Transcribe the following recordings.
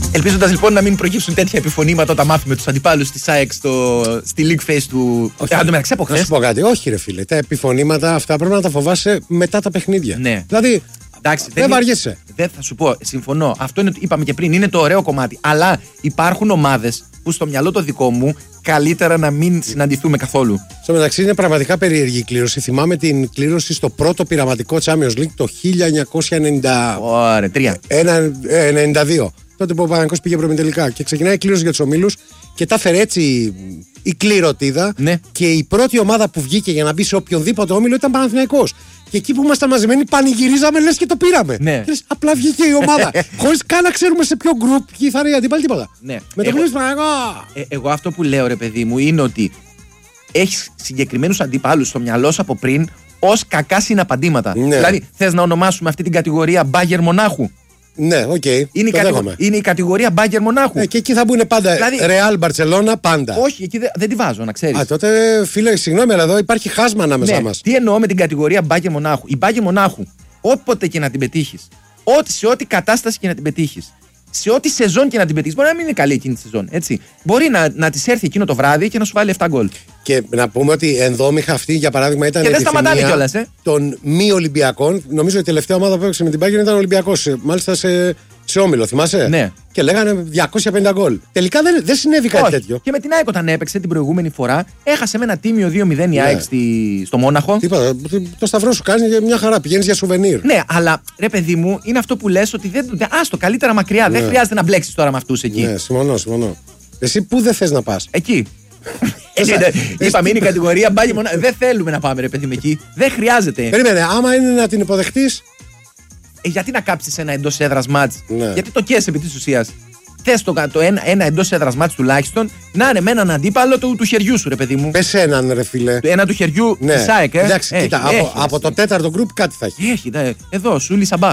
Ελπίζοντας λοιπόν να μην προκύψουν τέτοια επιφωνήματα όταν μάθουμε τους αντιπάλους της ΑΕΚ στη league phase του. Να σου πω κάτι. Όχι, ρε φίλε. Τα επιφωνήματα αυτά πρέπει να τα φοβάσαι μετά τα παιχνίδια. Ναι. Δηλαδή. Εντάξει, δεν βαριέσαι. Δεν θα σου πω, συμφωνώ. Αυτό είναι, είπαμε και πριν, είναι το ωραίο κομμάτι. Αλλά υπάρχουν ομάδες που στο μυαλό το δικό μου καλύτερα να μην συναντηθούμε καθόλου. Στο μεταξύ είναι πραγματικά περίεργη η κλήρωση. Θυμάμαι την κλήρωση στο πρώτο πειραματικό Champions League το 1992. Τότε που ο Παναθηναϊκός πήγε προημιτελικά. Και ξεκινάει η κλήρωση για τους ομίλους και τα έφερε έτσι η κληρωτίδα. Ναι. Και η πρώτη ομάδα που βγήκε για να μπει σε οποιονδήποτε όμιλο ήταν Παναθηναϊκός. Και εκεί που ήμασταν μαζεμένοι, πανηγυρίζαμε λες και το πήραμε. Ναι. Λες, απλά βγήκε η ομάδα. Χωρίς καν να ξέρουμε σε ποιο γκρουπ θα είναι η αντίπαλη, τίποτα. Ναι. Με το εγώ αυτό που λέω, ρε παιδί μου, είναι ότι έχεις συγκεκριμένους αντιπάλους στο μυαλό σου από πριν ως κακά συναπαντήματα. Ναι. Δηλαδή, θες να ονομάσουμε αυτή την κατηγορία Μπάγερ Μονάχου. Ναι, οκ. Είναι η κατηγορία Μπάγερ Μονάχου. Και εκεί θα μπουν πάντα. Δηλαδή, Ρεάλ, Μπαρτσελώνα, πάντα. Όχι, εκεί δεν τη βάζω, να ξέρεις. Τότε, φίλε, συγγνώμη, αλλά εδώ υπάρχει χάσμα ανάμεσά μας. Τι εννοώ με την κατηγορία Μπάγερ Μονάχου. Η Μπάγερ Μονάχου, όποτε και να την πετύχεις, σε ό,τι κατάσταση και να την πετύχεις, σε ό,τι σεζόν και να την πετύχεις, μπορεί να μην είναι καλή εκείνη τη σεζόν. Έτσι. Μπορεί να της έρθει εκείνο το βράδυ και να σου βάλει 7 γκολ. Και να πούμε ότι ενδόμηχα αυτή, για παράδειγμα, ήταν η επιθυμία των μη Ολυμπιακών. Νομίζω η τελευταία ομάδα που έπαιξε με την Bayern ήταν Ολυμπιακός. Μάλιστα σε όμιλο, θυμάσαι. Ναι. Και λέγανε 250 γκολ. Τελικά δεν συνέβη κάτι τέτοιο. Και με την ΑΕΚ όταν έπαιξε την προηγούμενη φορά, έχασε με ένα τίμιο 2-0 η ΑΕΚ στο Μόναχο. Τίποτα. Το σταυρό σου κάνει μια χαρά. Πηγαίνεις για σουβενίρ. Ναι, αλλά ρε παιδί μου, είναι αυτό που λες ότι άστο καλύτερα μακριά. Ναι. Δεν χρειάζεται να μπλέξεις τώρα με αυτούς εκεί. Ναι, συμφωνώ. Εσύ πού δεν θες να πας? Εκεί. Είπαμε είναι η κατηγορία Μπάγερ Μονάχου. Δεν θέλουμε να πάμε, ρε παιδί μου, εκεί. Δεν χρειάζεται. Περίμενε, άμα είναι να την υποδεχτείς. Γιατί να κάψεις ένα εντός έδρας μάτς? Ναι. Γιατί το καίς επί της ουσίας. Θες ένα εντός έδρας μάτς τουλάχιστον να είναι με έναν αντίπαλο του χεριού σου, ρε παιδί μου. Πες έναν, ρε φίλε. Ένα του χεριού ναι. της ΑΕΚ, Εντάξει, κοίτα, από το τέταρτο γκρουπ κάτι θα έχει. Έχει, εδώ, Σούλη Σαμπάχ.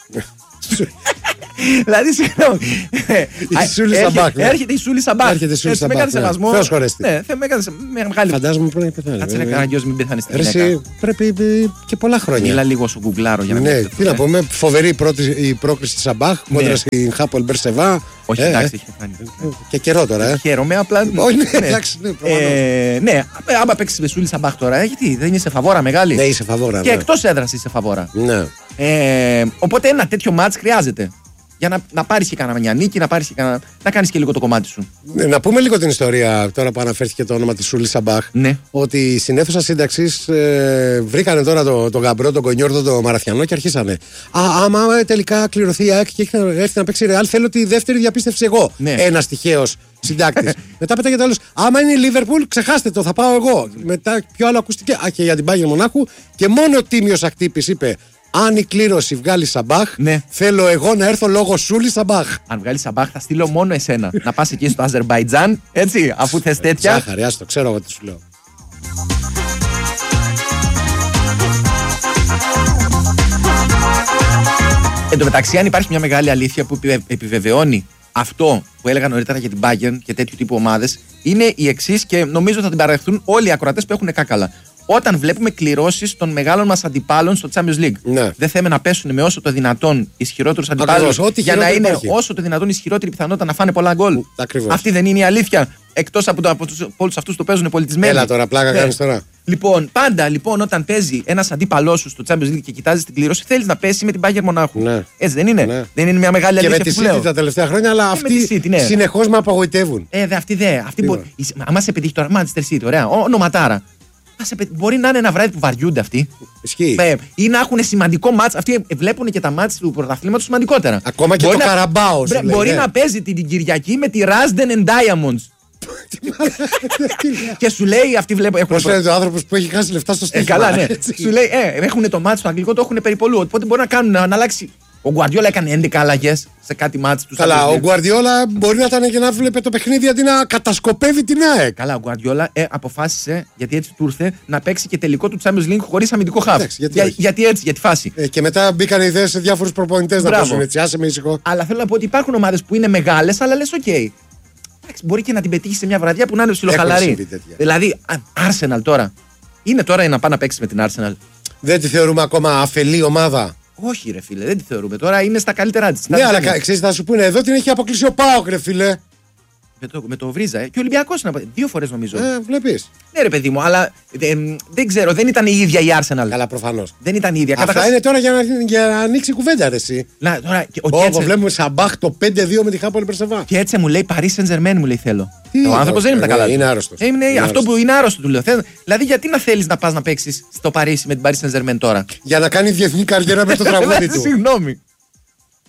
Δηλαδή, συγγνώμη. Έρχεται η Σούλη Σαμπάχ. Με έκανε σεβασμό. Θεός χωρέστη. Ναι, με έκανε μεγάλη. Φαντάζομαι πρέπει να πεθάνει. Κάτσε να καραγκιόζη, μην πεθάνει στην γυναίκα. Εσύ πρέπει και πολλά χρόνια. Μίλα λίγο σου γκουγκλάρω για να μην. Ναι, τι να πούμε. Φοβερή η πρόκριση τη Σαμπάχ κόντρα στην Χάπολ Μπερσεβά. Όχι, εντάξει, έχει πεθάνει. Και καιρό τώρα. Χαίρομαι, απλά. Όχι, εντάξει. Ναι, άμα παίξει με Σούλη Σαμπάχ τώρα, γιατί δεν είσαι φαβόρα μεγάλη. Ναι, είσαι φαβόρα. Και εκτός έδρας είσαι φαβόρα. Ναι. Οπότε ένα τέτοιο μάτς χρειάζεται. Για να πάρεις και κανένα νίκη, να κάνεις και λίγο το κομμάτι σου. Να πούμε λίγο την ιστορία τώρα που αναφέρθηκε το όνομα της Σούλη Σαμπάχ. Ναι. Ότι στην αίθουσα σύνταξης βρήκανε τώρα τον Γαμπρό, τον Κονιόρδο, τον Μαραθιανό και αρχίσανε. Άμα τελικά κληρωθεί η ΑΕΚ και έρθει να παίξει Ρεάλ, θέλω τη δεύτερη διαπίστευση εγώ. Ναι. Ένας τυχαίος συντάκτης. Μετά πέταγε άλλος. Άμα είναι η Λίβερπουλ, ξεχάστε το, θα πάω εγώ. Μετά πιο άλλο ακούστηκε. Και για την Bayern Μονάχου. Και μόνο ο τίμιος ακτύπης είπε. Αν η κλήρωση βγάλει Σαμπάχ, ναι. Θέλω εγώ να έρθω λόγω Σούλη Σαμπάχ. Αν βγάλει Σαμπάχ, θα στείλω μόνο εσένα. Να πας εκεί στο Αζερμπαϊτζάν, έτσι, αφού θες τέτοια. Ζάχαρη, άστο, ξέρω εγώ τι σου λέω. Εν τω μεταξύ, αν υπάρχει μια μεγάλη αλήθεια που επιβεβαιώνει αυτό που έλεγα νωρίτερα για την Bayern και τέτοιου τύπου ομάδες, είναι η εξής και νομίζω θα την παραδεχθούν όλοι οι ακροατές που έχουν κάκαλα. Όταν βλέπουμε κληρώσεις των μεγάλων μας αντιπάλων στο Champions League. Ναι. Δεν θέλουμε να πέσουν με όσο το δυνατόν ισχυρότερους αντιπάλους για να είναι όσο το δυνατόν ισχυρότερη πιθανότητα να φάνε πολλά γκολ. Αυτή δεν είναι η αλήθεια. Εκτός από όλους αυτούς που παίζουν πολιτισμένοι. Έλα τώρα, πλάκα κάνεις τώρα. Λοιπόν, πάντα όταν παίζει ένας αντίπαλός σου στο Champions League και κοιτάζεις την κλήρωση, θέλεις να πέσει με την Bayern Μονάχου. Ναι. Έτσι δεν είναι? Ναι. Δεν είναι μια μεγάλη αλήθεια? Και με τη City τα τελευταία χρόνια, αλλά αυτοί συνεχώς με απογοητεύουν. Άμα σε πετύχει τώρα, Manchester City, ωραία, ονοματάρα. Μπορεί να είναι ένα βράδυ που βαριούνται αυτοί. Ισχύει. Ή να έχουν σημαντικό μάτς. Αυτοί βλέπουν και τα μάτς του πρωταθλήματος σημαντικότερα. Ακόμα και το Καραμπάο. Μπορεί να παίζει την Κυριακή με τη Rasden and Diamonds. Και σου λέει, αυτοί βλέπουν. Πώς φαίνεται ο άνθρωπος που έχει χάσει λεφτά στο στοίχημα. Καλά, ναι. Σου λέει, έχουν το μάτς στο αγγλικό, το έχουν περιπολού. Οπότε μπορεί να αλλάξει. Ο Γκουαρδιόλα έκανε 11 αλλαγές σε κάτι μάτς του. Καλά, ο Γκουαρδιόλα μπορεί να ήταν και να βλέπει το παιχνίδι αντί να κατασκοπεύει την ΑΕΚ. Καλά, ο Γκουαρδιόλα αποφάσισε, γιατί έτσι του ήρθε, να παίξει και τελικό του Champions League χωρίς αμυντικό χαβ. Γιατί έτσι, για τη φάση. Και μετά μπήκαν ιδέες σε διάφορους προπονητές να παίζουν έτσι. Άσε με ήσυχο. Αλλά θέλω να πω ότι υπάρχουν ομάδες που είναι μεγάλες, αλλά λες, οκ. Μπορεί και να την πετύχει σε μια βραδιά που να είναι ψιλοχαλαρή. Δηλαδή, Arsenal τώρα. Είναι τώρα να πάει να παίξει με την Arsenal. Δεν τη θεωρούμε ακόμα αφελή ομάδα. Όχι, ρε φίλε, δεν τη θεωρούμε. Τώρα είναι στα καλύτερά τη. Ναι, αλλά ξέρεις, θα σου πούνε εδώ την έχει αποκλείσει ο ΠΑΟΚ, ρε φίλε. Με το Βρίζα, και ο Ολυμπιακός είναι 2 φορές νομίζω. Βλέπεις. Ναι, ρε παιδί μου, αλλά δεν ξέρω, δεν ήταν η ίδια η Arsenal. Καλά, προφανώς. Δεν ήταν η ίδια. Αυτά είναι τώρα για να ανοίξει κουβέντα, ρε εσύ. Να, τώρα, βλέπουμε Σαμπάχ το 5-2 με τη Χάπολη Μπερσεβά. Και έτσι μου λέει Paris Saint-Germain, μου λέει θέλω. Ο άνθρωπος δεν είναι με τα καλά. Είναι άρρωστος. Αυτό που είναι άρρωστο του λέω. Δηλαδή, γιατί να θέλεις να πας να παίξεις στο Παρίσι με την Paris Saint-Germain τώρα. Για να κάνει διεθνή καριέρα με το τραγούδι του. Συγγνώμη.